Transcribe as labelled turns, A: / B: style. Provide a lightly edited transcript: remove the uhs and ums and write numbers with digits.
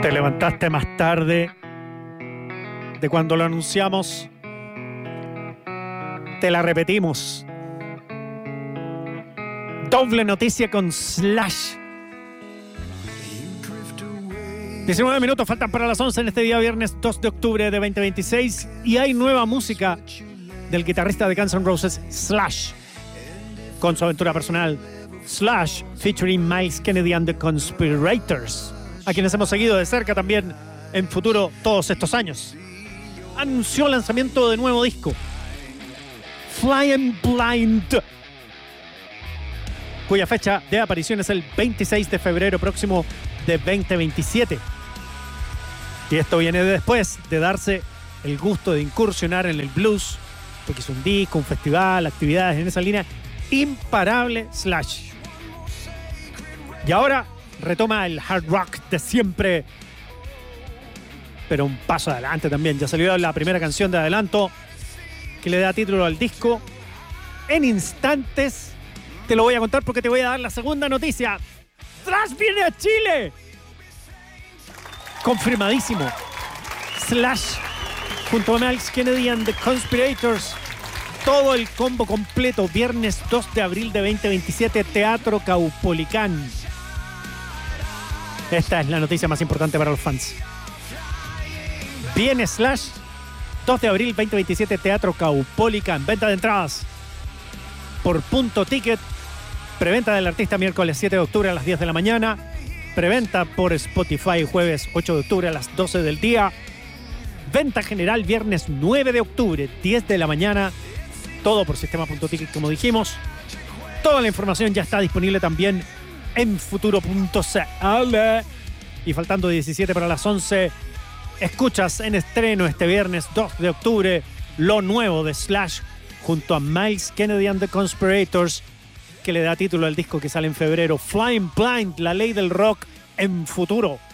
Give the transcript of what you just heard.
A: Te levantaste más tarde de cuando lo anunciamos. Te la repetimos. Doble noticia con Slash. 19 minutos faltan para las 11 en este día viernes 2 de octubre de 2026 y hay nueva música del guitarrista de Guns N' Roses, Slash, con su aventura personal, Slash, featuring Myles Kennedy and the Conspirators, a quienes hemos seguido de cerca también en Futuro todos estos años. Anunció el lanzamiento de nuevo disco, Flying Blind, cuya fecha de aparición es el 26 de febrero próximo de 2027. Y esto viene después de darse el gusto de incursionar en el blues, porque es un disco, un festival, actividades en esa línea imparable Slash. Y ahora retoma el hard rock de siempre, pero un paso adelante también. Ya salió la primera canción de adelanto que le da título al disco. En instantes te lo voy a contar porque te voy a dar la segunda noticia. Slash viene a Chile. Confirmadísimo. Slash junto a Myles Kennedy and the Conspirators. Todo el combo completo. Viernes 2 de abril de 2027, Teatro Caupolicán. Esta es la noticia más importante para los fans. Viene Slash, 2 de abril 2027, Teatro Caupolicán. Venta de entradas por Punto Ticket. Preventa del artista miércoles 7 de octubre a las 10 de la mañana. Preventa por Spotify jueves 8 de octubre a las 12 del día. Venta general viernes 9 de octubre, 10 de la mañana. Todo por Sistema.ticket, como dijimos. Toda la información ya está disponible también en futuro.cl. Y faltando 17 para las 11, escuchas en estreno este viernes 2 de octubre lo nuevo de Slash junto a Myles Kennedy and the Conspirators, que le da título al disco que sale en febrero, Flying Blind, la ley del rock en Futuro.